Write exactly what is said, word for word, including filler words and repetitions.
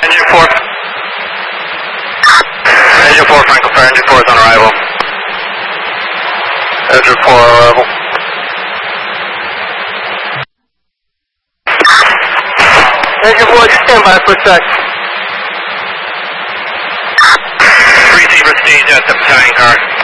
Engine four. Engine four, Franklin Fair. Engine four is on arrival. Engine four on arrival. Engine four, just stand by for a sec. Receiver stage at the battalion car.